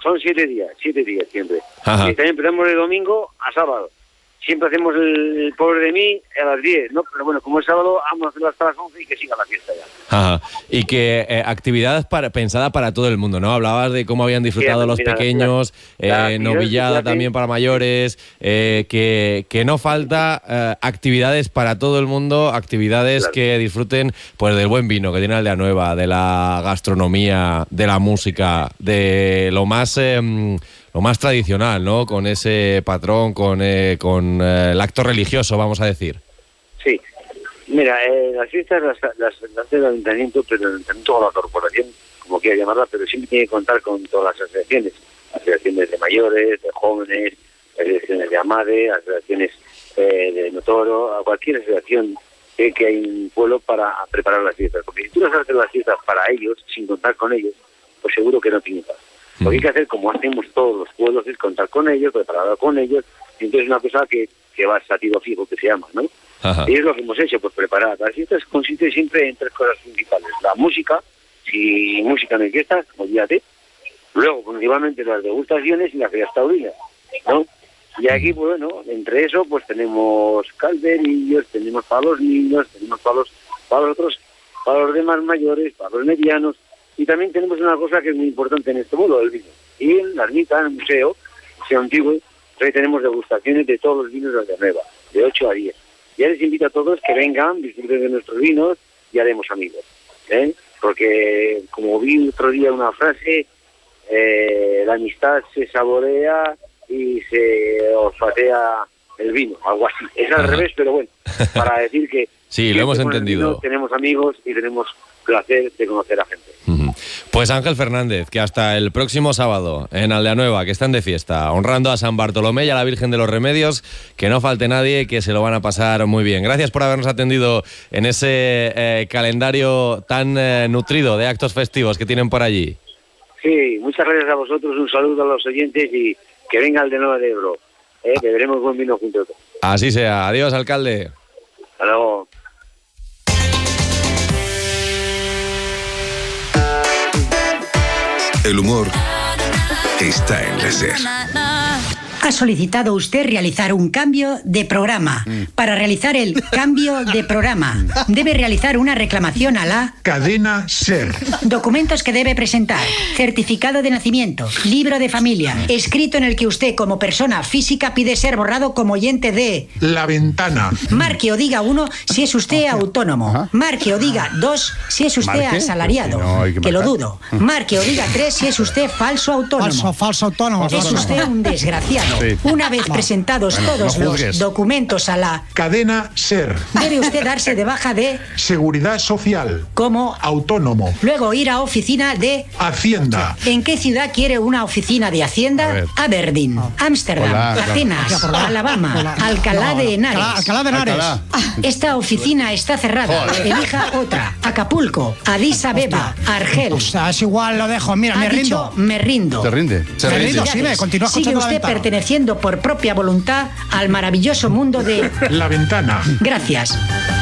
Son 7 días siempre. Ajá. Y también empezamos de domingo a sábado. Siempre hacemos el Pobre de mí a las 10, ¿no? Pero bueno, como es sábado, vamos a hacerlo hasta las 11 y que siga la fiesta ya. Ajá. Y que actividad pensada para todo el mundo, ¿no? Hablabas de cómo habían disfrutado Sí, los mira, pequeños, novillada fíjate. también para mayores, que no falta actividades para todo el mundo, actividades Claro. que disfruten pues del buen vino que tiene Aldea Nueva, de la gastronomía, de la música, de lo más tradicional, ¿no? Con ese patrón, con el acto religioso, vamos a decir. Sí. Mira, las fiestas las hace el ayuntamiento, pero el ayuntamiento o la corporación, como quiera llamarla, pero siempre tiene que contar con todas las asociaciones de mayores, de jóvenes, asociaciones de AMADE, asociaciones de Notoro, a cualquier asociación que hay en un pueblo para preparar las fiestas. Porque si tú las haces las fiestas para ellos, sin contar con ellos, pues seguro que no tiene paz. Lo que hay que hacer, como hacemos todos los pueblos, es contar con ellos, prepararlo con ellos, y entonces es una cosa que va a tiro fijo, que se llama, ¿no? Ajá. Y es lo que hemos hecho, pues preparar. Las fiestas consiste siempre en 3 cosas principales. La música, si música no hay fiestas, olvídate. Luego, principalmente las degustaciones y las ferias taurinas, ¿no? Y aquí, pues, bueno, entre eso, pues tenemos calderillos, tenemos para los niños, tenemos para los otros, para los demás mayores, para los medianos. Y también tenemos una cosa que es muy importante en este mundo, el vino. Y en la ermita, en el museo antiguo, hoy tenemos degustaciones de todos los vinos de Aldea Nueva, de 8 a 10. Ya les invito a todos que vengan, disfruten de nuestros vinos y haremos amigos. Porque, como vi otro día una frase, la amistad se saborea y se olfatea el vino, algo así. Es al revés, pero bueno, para decir que Sí, lo hemos entendido. Tenemos amigos y tenemos placer de conocer a gente. Pues Ángel Fernández, que hasta el próximo sábado en Aldea Nueva, que están de fiesta, honrando a San Bartolomé y a la Virgen de los Remedios, que no falte nadie, que se lo van a pasar muy bien. Gracias por habernos atendido en ese calendario tan nutrido de actos festivos que tienen por allí. Sí, muchas gracias a vosotros, un saludo a los oyentes y que venga Aldea Nueva de Ebro, que veremos buen vino juntos. Así sea. Adiós, alcalde. Hasta luego. El humor está en la SER. Ha solicitado usted realizar un cambio de programa. Para realizar el cambio de programa, debe realizar una reclamación a la Cadena SER. Documentos que debe presentar: certificado de nacimiento, libro de familia, escrito en el que usted como persona física pide ser borrado como oyente de La Ventana. Marque o diga 1 si es usted autónomo. Marque o diga 2 si es usted ¿Marque? asalariado. Pues si no, hay que que lo marcar. dudo. Marque o diga 3 si es usted falso autónomo. Falso autónomo. Es usted un desgraciado. Sí. Una vez presentados Bueno, todos no los juzgues. documentos a la Cadena SER. debe usted darse de baja de Seguridad Social. como Autónomo. luego ir a oficina de Hacienda. ¿En qué ciudad quiere una oficina de A Hacienda? ver. Aberdeen, Ámsterdam, Hola, claro. Atenas, Alabama, Alcalá de Henares. Alcalá de Henares. Alcalá. Esta oficina está cerrada. Joder. Elija otra. Acapulco, Addis Abeba, Argel. O sea, es igual, lo dejo. Mira, Ha me dicho, rindo. me rindo. ¿Se rinde? Se Me rinde. rindo, sí, me continúa Sigue escuchando La usted Ventana. perteneciendo por propia voluntad al maravilloso mundo de... La Ventana. Gracias.